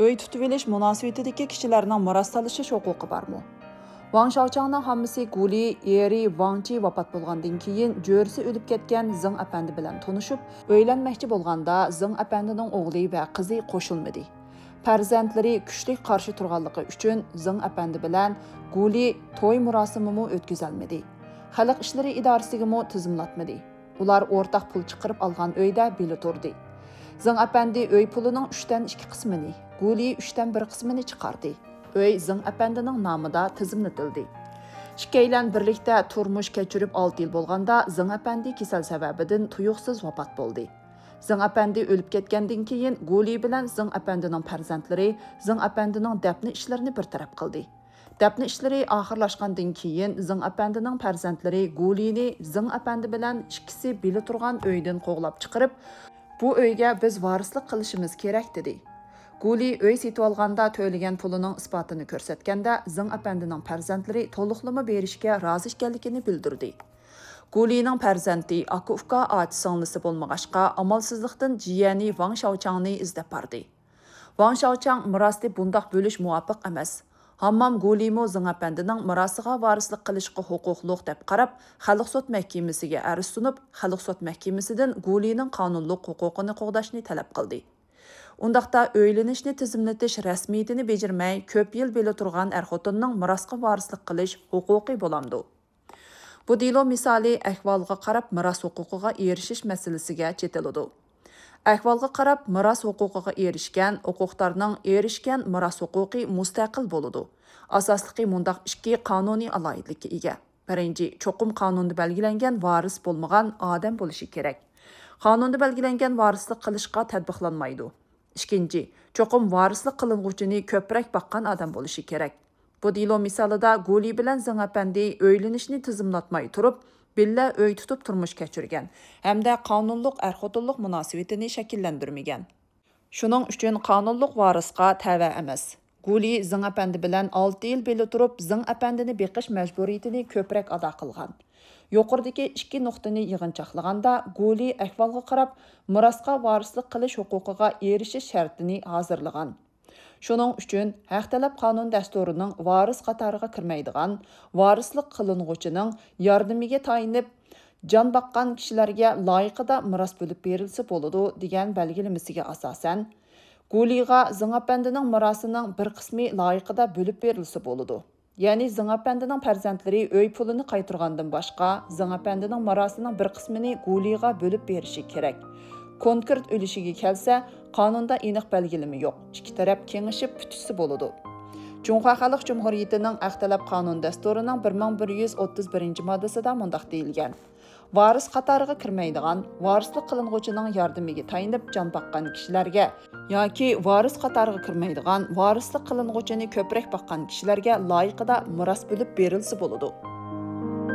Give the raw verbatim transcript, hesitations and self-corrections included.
Öy tutib elish munosabatidagi kishilarning miros talashish huquqi bormi? Wang Shaochangning hammasi Guli eri Wang Ji vafot bo'lgandan keyin jo'risi o'lib ketgan Zeng apandi bilan tanishib, uylanmoqchi bo'lganda Zeng apandining o'g'li va qizi qo'shilmadi. Farzandlari kuchli qarshi turganligi uchun Zeng apandi bilan Guli to'y marosimini o'tkazolmadi. Xalq ishlari idorasiga mo tizimlatmadi. Ular o'rtaq pul chiqarib olgan uyda bili turdi. Zeng apandi uy pulining uchdan ikki qismini, Guli uchdan bir qismini chiqardi. Uy Zeng apandining nomida tizimlatildi. Ikkilan birlikda turmush kechirib olti yil bo'lganda Zeng apandi kasal sababidan tuyuqsiz vafot bo'ldi. Zeng apandi o'lib ketgandan keyin Guli bilan Zeng apandining farzandlari Zeng apandining dafn ishlarini bir taraf qildi. Dafn ishlari oxirlashgandan keyin Zeng apandining farzandlari Gulini Zeng apandi bilan ikkisi bili turgan uydan qo'g'lab chiqarib, bu uyga biz varislik qilishimiz kerak dedi. Guli uy setib olganda to'lagan pulining isbotini ko'rsatganda Zeng apandining farzandlari to'liqlama berishga rozi ekanligini bildirdi. Gulining farzandi Akufka ot songlisi bo'lmag'achqa amalsizlikdan jiyani Wang Shaochangni izlab bordi. Wang Shaochang mirosni bundoq bo'lish muvofiq emas. Hammam Gulimo Zeng apandining mirosiga varislik qilishga huquqliq deb qarab, Xalq sud mahkamasiga arz sunib, Xalq sud mahkamasidan Gulining qonunliq huquqini qo'g'dashni talab qildi. Undaqda o'ylanishni tizimlatish rasmiyatini bejirmay, ko'p yil beli turgan er-xotinning mirosga varislik qilish huquqi bo'lamdi. Bu dilo misoli ahvolga qarab miros huquqiga erishish masalasiga chetiladi. Ahvolga qarab miros huquqiga erishgan huquqlarning erishgan miros huquqi mustaqil bo'ladi. Asosligi mundaq ikki qonuniy alohidlikka ega. Birinchi, cho'qim qonunda belgilangan varis bo'lmagan odam bo'lishi kerak. Qonunda belgilangan varislik qilishga tatbiqlanmaydi. Ikkinchi, cho'qim varislik qilinuvchini ko'proq baqqan odam bo'lishi kerak. Bu dilo misolida Guli bilan Zeng apandi o'ylanishni tizimlatmay turib, billa uy tutib turmush kechirgan hamda qonunliq er-xotinlik munosabatini shakllantirmagan. Shuning uchun qonunliq varisga tava emas. Guli Zeng apandi bilan olti yil beli turib, Zeng apandini beqish majburiyatini ko'proq ado qilgan. Yuqoridagi ikki nuqtani yig'inchoqlaganda Guli ahvolga qarab mirosga varislik qilish huquqiga erishish shartini hozirlagan. Shuning uchun haq talab qonun dasturining varis qatoriga kirmaydigan, varislik qilinuvchining yordamiga tayinib, jon baqqan kishilarga loyiqida miros bo'lib berilsa bo'ladi degan belgilamasiga asosan, Guliga Zeng apandining mirosining bir qismi loyiqida bo'lib berilsa bo'ladi. Ya'ni Zeng apandining farzandlari uy pulini qaytargandan boshqa, Zeng apandining mirosining bir qismini Guliga bo'lib berishi kerak. Konkret o'lishiga kelsa, qonunda aniq belgilama yo'q. Ikki taraf kengashib putishsa bo'ladi. Jumhur Xalq Jumhuriyatining Aqtalab qonun dasturining bir ming bir yuz o'ttiz birinchi moddasida mundaq deyilgan: Varis qatoriga kirmaydigan, varislik qilinuvchining yordamiga tayinib jon baqqan kishilarga yoki varis qatoriga kirmaydigan, varislik qilinuvchini ko'proq baqqan kishilarga loyiqida miros bo'lib berilsa bo'ladi.